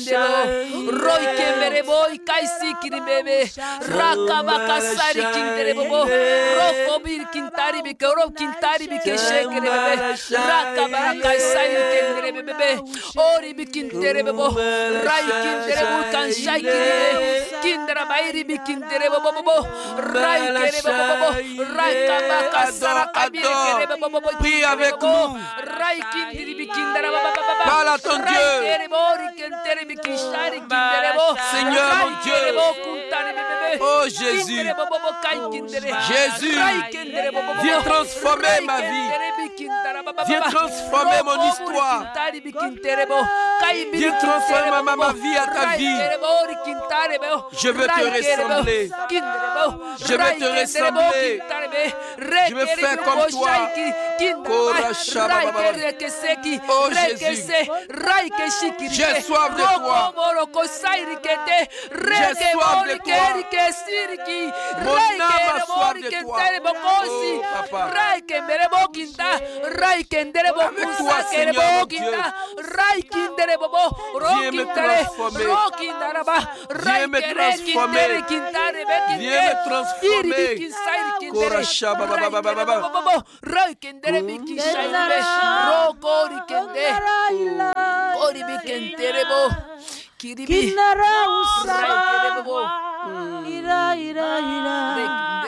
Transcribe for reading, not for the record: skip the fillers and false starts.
kindebo roy kembere boy kaisi kiribebe rakabaka sari kinderebo roko bir kintari bi koro kintari bi keshekere bebe rakabara kaisai kinderebebe ori bi kinderebo rai kinderebo kanshai kirebe kindera bairi bi kinderebo rai kerebo rakabaka sara kabir kerebo prie avec nous. rai kindiri bi kindera Parle à ton Dieu. Seigneur mon Dieu. Oh Jésus. Jésus, viens transformer ma vie. Viens transformer mon histoire. Viens transformer ma vie à ta vie. Je veux te ressembler. Je veux te ressembler. Je veux faire comme toi. Oh Jésus, j'ai soif de toi. J'ai soif de toi. Mon âme a soif de toi. Oh papa. Avec toi, Seigneur mon Dieu. Viens me transformer. Viens me transformer. Viens me transformer.